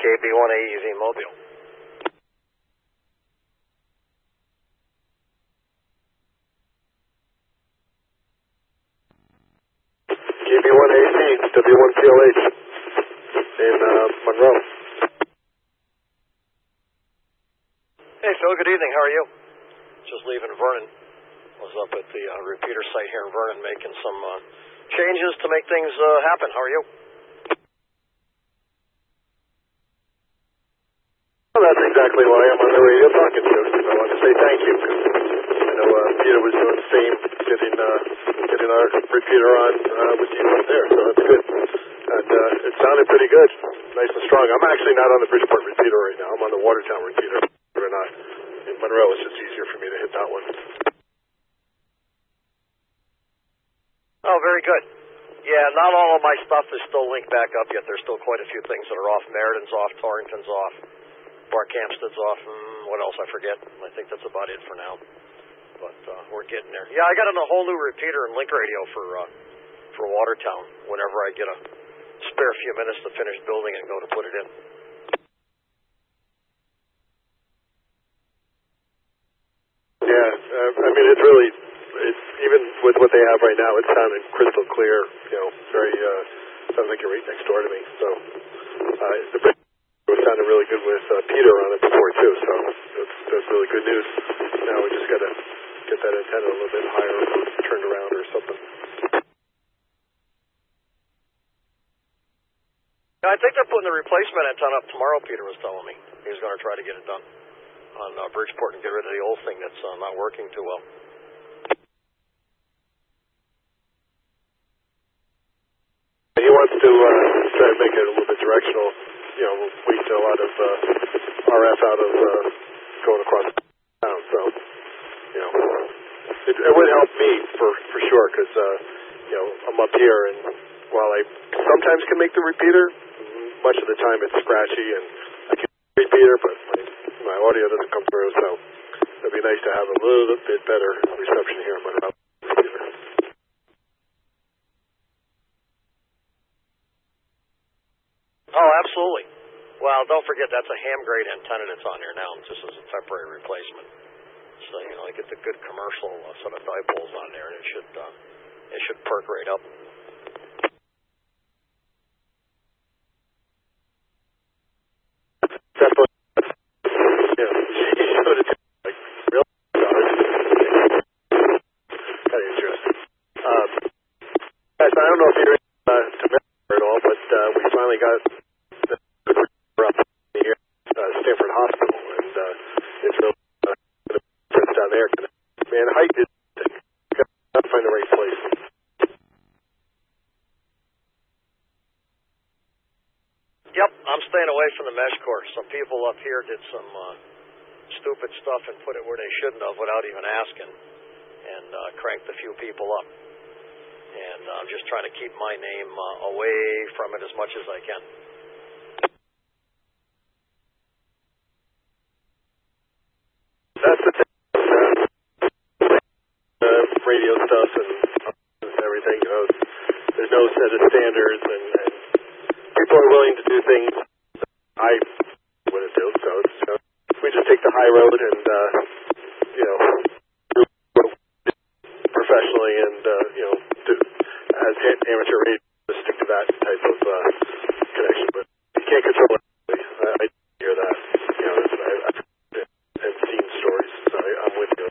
KB1AEV Mobile. KB1AEV, W1CLH in Monroe. Hey, Phil, good evening. How are you? Just leaving Vernon. Was up at the repeater site here in Vernon making some changes to make things happen. How are you? Well, that's exactly why I'm on the radio talking to you. I want to say thank you. I know Peter was doing the same, getting our repeater on with you up there, so that's good. And it sounded pretty good, nice and strong. I'm actually not on the Bridgeport repeater right now. I'm on the Watertown repeater. Or not. In Monroe, it's just easier for me to hit that one. Oh, very good. Yeah, not all of my stuff is still linked back up yet. There's still quite a few things that are off. Meriden off, Torrington's off, Barkhamsted's off, what else I forget. I think that's about it for now. But we're getting there. Yeah, I got a whole new repeater and link radio for Watertown whenever I get a spare few minutes to finish building and go to put it in. Yeah, I mean, it's even with what they have right now, it sounded crystal clear, very, sounds like you're right next door to me. So, the bridge was sounding really good with Peter on it before, too, so that's really good news. Now we just got to get that antenna a little bit higher or turned around or something. I think they're putting the replacement antenna up tomorrow, Peter was telling me. He was going to try to get it done on Bridgeport and get rid of the old thing that's not working too well. He wants to try to make it a little bit directional, weed a lot of RF out of going across town. So, it would help me for sure because, I'm up here and while I sometimes can make the repeater, much of the time it's scratchy and I can repeater, but my audio doesn't come through, so it'd be nice to have a little bit better reception here in my repeater. Oh, absolutely. Well, don't forget that's a ham grade antenna that's on here now, just as a temporary replacement. So I get the good commercial sort of dipoles on there, and it should perk right up. Definitely. Yeah, he showed it to me, like, really? Kind of interesting. Guys, I don't know if you're to Medicare at all, but we finally got the up here at Stanford Hospital, and it's really down there. Man, height is got to find the right place. Yep, I'm staying away from the mesh core. Some people up here did some stupid stuff and put it where they shouldn't have without even asking, and cranked a few people up. And I'm just trying to keep my name away from it as much as I can. That's the thing. Radio stuff and everything. There's no set of standards, and people are willing to do things I wouldn't do. So we just take the high road and professionally and do, as amateur radio, just stick to that type of connection. But you can't control it. I hear that. I've seen stories, so I'm with you.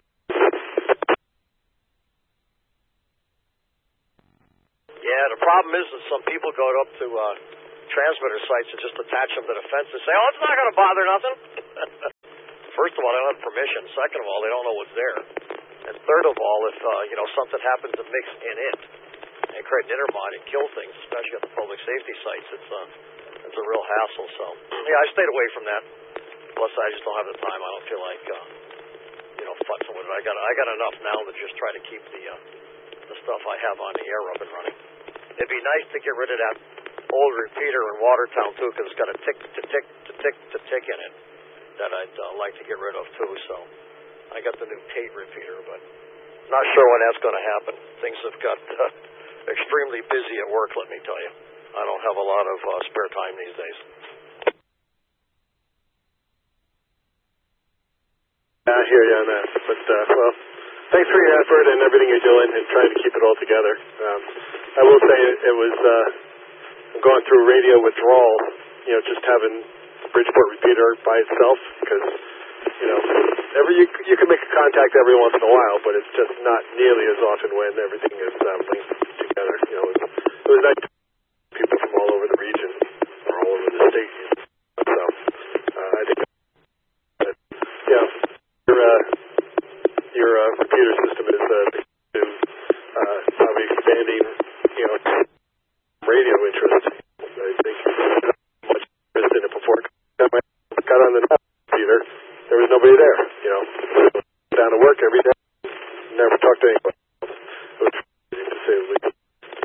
Yeah, the problem is that some people go up to transmitter sites and just attach them to the fence and say, oh, it's not going to bother nothing. First of all, they don't have permission. Second of all, they don't know what's there. And third of all, if something happens to mix in it and create an intermod and kill things, especially at the public safety sites, it's a real hassle. So, yeah, I stayed away from that. Plus, I just don't have the time. I don't feel like, futzing with it. I got enough now to just try to keep the stuff I have on the air up and running. It'd be nice to get rid of that old repeater in Watertown, too, because it's got a tick to tick to tick to tick in it that I'd like to get rid of, too. So I got the new Tate repeater, but not sure when that's going to happen. Things have got extremely busy at work, let me tell you. I don't have a lot of spare time these days. I hear you on that. But, well, thanks for your effort and everything you're doing and trying to keep it all together. I will say it was going through radio withdrawal, just having the Bridgeport repeater by itself because, you can make a contact every once in a while, but it's just not nearly as often when everything is linked together. It was nice to see people from all over the region or all over the state. So I think your repeater system is probably expanding, radio interest. I think much interest in it before. I got on the repeater. There was nobody there, down to work every day, never talked to anyone. It was frustrating to say the least.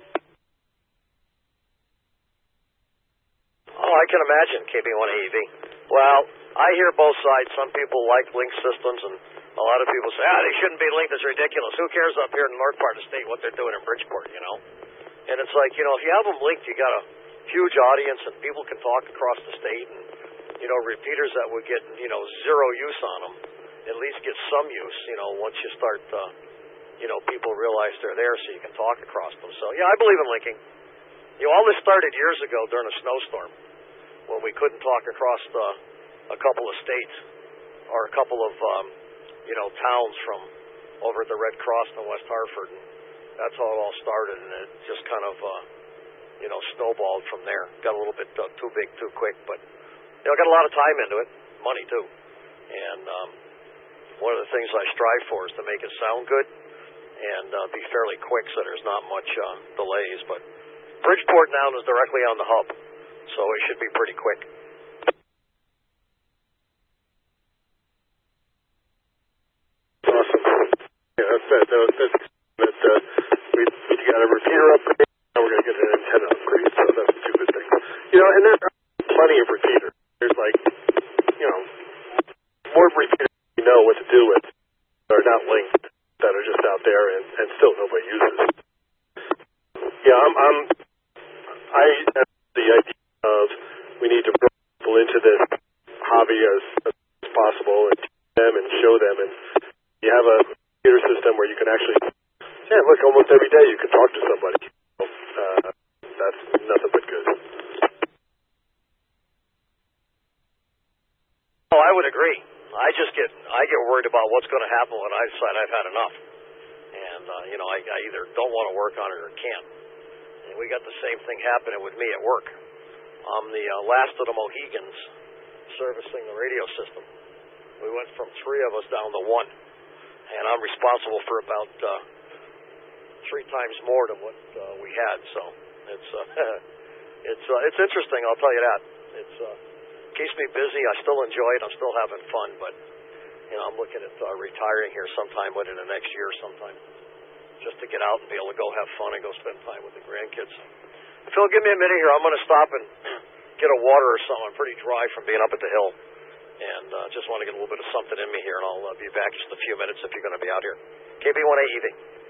Oh, I can imagine, KB1AEV. Well, I hear both sides. Some people like link systems, and a lot of people say, they shouldn't be linked. It's ridiculous. Who cares up here in the north part of the state what they're doing in Bridgeport, And it's like, if you have them linked, you got a huge audience, and people can talk across the state, and repeaters that would get, zero use on them, at least get some use, once you start, people realize they're there so you can talk across them. So, yeah, I believe in linking. All this started years ago during a snowstorm when we couldn't talk across a couple of states or a couple of, towns from over at the Red Cross in West Hartford. And that's how it all started, and it just kind of, snowballed from there. Got a little bit too big too quick, but I got a lot of time into it, money too. And one of the things I strive for is to make it sound good and be fairly quick so there's not much delays. But Bridgeport now is directly on the hub, so it should be pretty quick. Awesome. Yeah, that's we got a repeater upgrade. Now we're going to get an antenna upgrade, so that's two good things. And there are plenty of repeaters. There's more repeaters we know what to do with that are not linked, that are just out there and still nobody uses. Yeah, I have the idea of we need to bring people into this hobby as possible and teach them and show them. And you have a computer system where you can actually, look, almost every day you can talk to somebody. That's nothing but good. Oh, I would agree. I get worried about what's going to happen when I decide I've had enough. And, I either don't want to work on it or can't. And we got the same thing happening with me at work. I'm the last of the Mohegans servicing the radio system. We went from 3 of us down to 1. And I'm responsible for about 3 times more than what we had. So it's interesting, I'll tell you that. It's keeps me busy. I still enjoy it. I'm still having fun, but I'm looking at retiring here sometime within the next year sometime, just to get out and be able to go have fun and go spend time with the grandkids. Phil, give me a minute here. I'm going to stop and get a water or something. I'm pretty dry from being up at the hill, and just want to get a little bit of something in me here, and I'll be back just a few minutes if you're going to be out here. KB1AEV.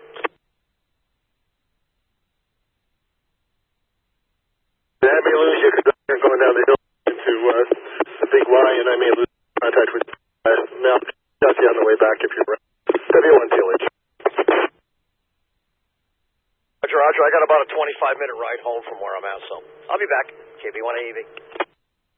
I may lose you because I'm going down the hill to the Big Y, and I may lose contact with now. I'll see you on the way back if you're right. W1TLH. Roger, I got about a 25-minute ride home from where I'm at, so I'll be back. KB1AEV.